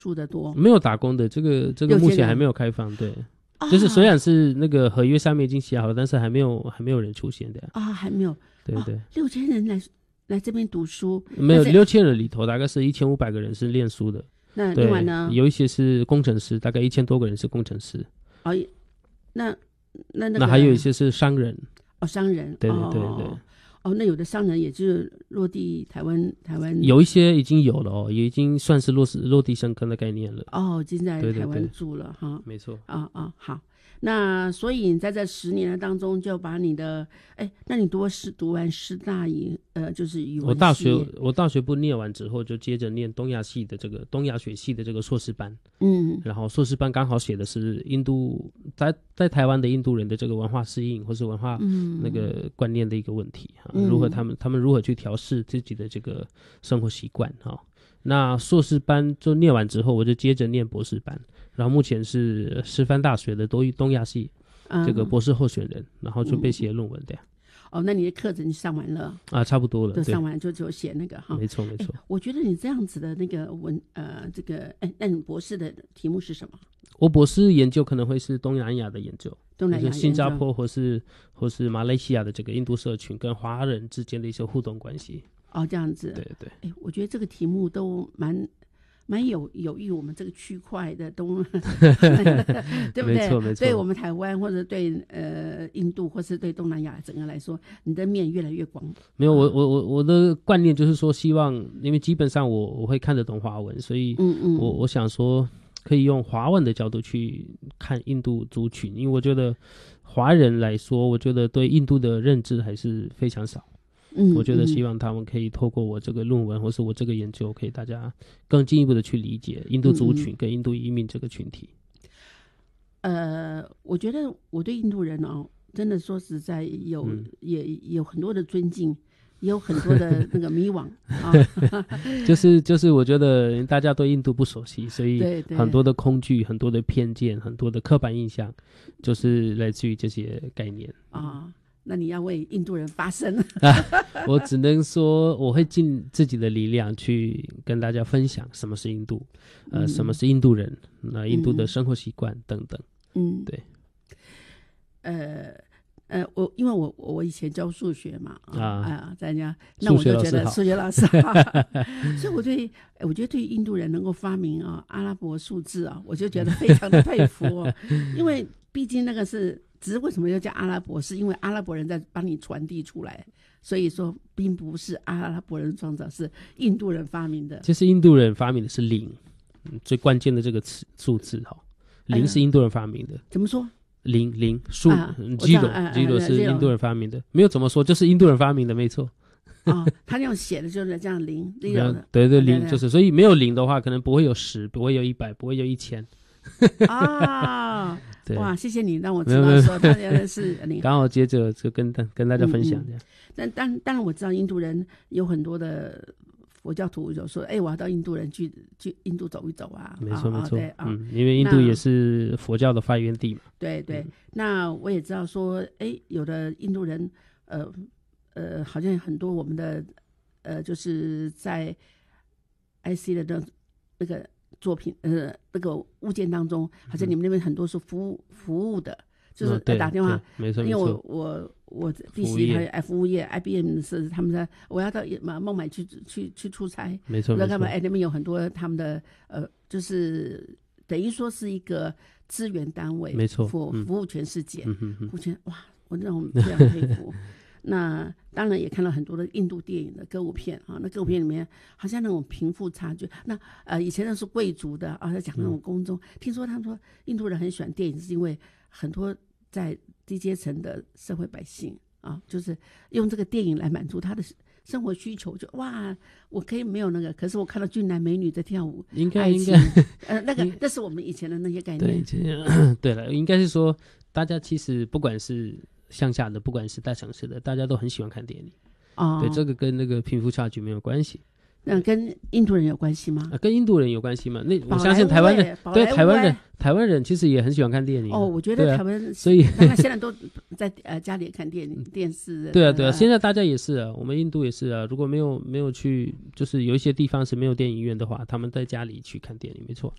住的多？ 没有打工的，这个目前还没有开放，对。就是虽然是那个合约上面已经写好了，但是还没有人出现的啊，还没有。 对对 ，6000人来这边读书， 没有6000人里头，大概是1500个人是念书的。 那另外呢， 有一些是工程师，大概1000多个人是工程师。 哦，那还有一些是商人。 哦，商人。 对对对对。 哦，那有的商人也就是落地台湾， 有一些已经有了哦，也已经算是落地生根的概念了。 哦，已经在台湾住了哈。 没错。 好。那所以你在这10年的当中，就把你的那你读完师大就是语文系。 我大学部念完之后，就接着念东亚学系的这个硕士班。然后硕士班刚好写的是印度在台湾的印度人的这个文化适应或是文化那个观念的一个问题如何他们如何去调试自己的这个生活习惯那硕士班就念完之后，我就接着念博士班。然后目前是师范大学的东亚系这个博士候选人，然后准备写论文的。 那你的课程上完了啊？差不多了， 就上完就写那个哈。 没错没错。 我觉得你这样子的那个这个那你博士的题目是什么？ 我博士研究可能会是东南亚的研究， 就是新加坡或是马来西亚的这个印度社群跟华人之间的一些互动关系。 这样子。 对对。 我觉得这个题目都蛮有益我们这个区块的对不对？ 没错没错。 对我们台湾或者对印度或是对东南亚整个来说，你的面越来越广。 没有，我的观念就是说，希望因为基本上我会看得懂华文，所以我想说可以用华文的角度去看印度族群，因为我觉得华人来说，我觉得对印度的认知还是非常少。我觉得希望他们可以透过我这个论文或是我这个研究，可以大家更进一步的去理解印度族群跟印度移民这个群体。 我觉得我对印度人真的说实在也有很多的尊敬，也有很多的那个迷惘就是我觉得大家对印度不熟悉，所以很多的恐惧、很多的偏见、很多的刻板印象，就是来自于这些概念那你要为印度人发声我只能说我会尽自己的力量去跟大家分享什么是印度，什么是印度人，印度的生活习惯等等。对。 因为我以前教数学嘛在家，那我就觉得数学老师所以我觉得对印度人能够发明阿拉伯数字我就觉得非常的佩服因为毕竟那个只是为什么要叫阿拉伯，是因为阿拉伯人在帮你传递出来，所以说并不是阿拉伯人创造，是印度人发明的。 其实印度人发明的是0，最关键的这个数字0是印度人发明的。 怎么说？ 零数，zero 是印度人发明的，没有怎么说，就是印度人发明的，没错。 他那种写的就是这样0， 对对0就是，所以没有0的话，可能不会有10，不会有100，不会有1000。 哇，谢谢你让我知道说他原来是0， 刚好接着就跟大家分享这样。 当然我知道印度人有很多的佛教徒有说，我要到印度人去印度走一走没错没错。因为印度也是佛教的发源地嘛。 对对。那我也知道说，有的印度人好像很多我们的就是在 IC 的那个作品那个物件当中，好像你们那边很多是服务的，就是打电话。 没错。 因为我弟媳还有服务业 IBM 是他们在，我要到孟买去出差。 没错。 我在干嘛？那边有很多他们的就是等于说是一个资源单位， 没错， 服务全世界。服务全哇，我那种非常佩服。那当然也看到很多的印度电影的歌舞片那歌舞片里面好像那种贫富差距，那以前那是贵族的在讲那种宫中，听说他们说印度人很喜欢电影，是因为很多在低阶层的社会百姓就是用这个电影来满足他的生活需求，就哇，我可以没有那个，可是我看到俊男美女在跳舞， 应该那是我们以前的那些概念。 对了，应该是说大家其实不管是乡下的，不管是大城市的，大家都很喜欢看电影对，这个跟那个贫富差距没有关系。 那跟印度人有关系吗？ 跟印度人有关系吗？那我相信台湾人，对台湾人其实也很喜欢看电影我觉得台湾所以当然现在都在家里看电视。 对啊，现在大家也是啊，我们印度也是啊。如果没有去，就是有一些地方是没有电影院的话，他们在家里去看电影，没错。